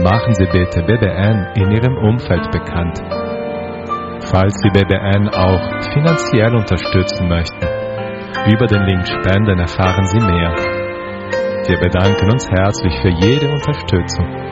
machen Sie bitte BBN in Ihrem Umfeld bekannt. Falls Sie BBN auch finanziell unterstützen möchten, über den Link Spenden erfahren Sie mehr. Wir bedanken uns herzlich für jede Unterstützung.